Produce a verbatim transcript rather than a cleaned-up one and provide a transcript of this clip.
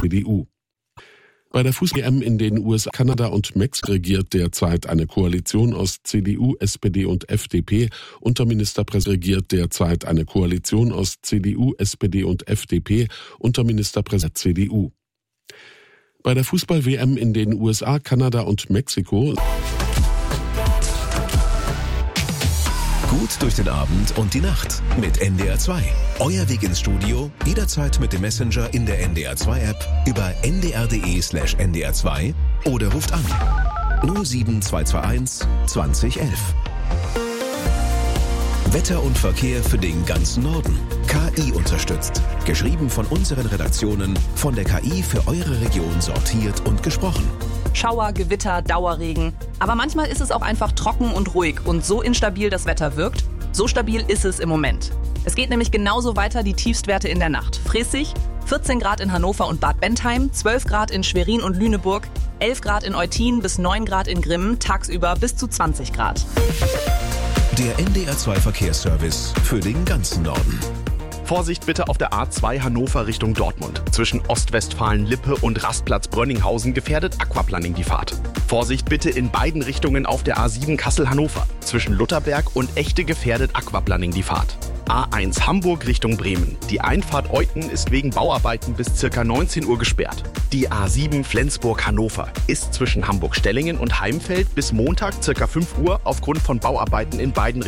C D U. Bei der Fußball-W M in den U S A, Kanada und Mexiko regiert derzeit eine Koalition aus C D U, S P D und F D P. Unter Ministerpräsident regiert derzeit eine Koalition aus C D U, S P D und F D P. Unter Ministerpräsident C D U. Bei der Fußball-W M in den U S A, Kanada und Mexiko. Gut durch den Abend und die Nacht mit N D R zwei. Euer Weg ins Studio, jederzeit mit dem Messenger in der N D R zwei App, über n d r punkt d e slash n d r zwei oder ruft an null sieben zwei zwei eins zwanzig elf. Wetter und Verkehr für den ganzen Norden. K I unterstützt. Geschrieben von unseren Redaktionen, von der K I für eure Region sortiert und gesprochen. Schauer, Gewitter, Dauerregen. Aber manchmal ist es auch einfach trocken und ruhig. Und so instabil das Wetter wirkt, so stabil ist es im Moment. Es geht nämlich genauso weiter, die Tiefstwerte in der Nacht. Fressig, vierzehn Grad in Hannover und Bad Bentheim, zwölf Grad in Schwerin und Lüneburg, elf Grad in Eutin bis neun Grad in Grimmen, tagsüber bis zu zwanzig Grad. Der N D R zwei Verkehrsservice für den ganzen Norden. Vorsicht bitte auf der A zwei Hannover Richtung Dortmund. Zwischen Ostwestfalen-Lippe und Rastplatz Brönninghausen gefährdet Aquaplaning die Fahrt. Vorsicht bitte in beiden Richtungen auf der A sieben Kassel-Hannover. Zwischen Lutherberg und Echte gefährdet Aquaplaning die Fahrt. A eins Hamburg Richtung Bremen. Die Einfahrt Euten ist wegen Bauarbeiten bis ca. neunzehn Uhr gesperrt. Die A sieben Flensburg-Hannover ist zwischen Hamburg-Stellingen und Heimfeld bis Montag ca. fünf Uhr aufgrund von Bauarbeiten in beiden Richtungen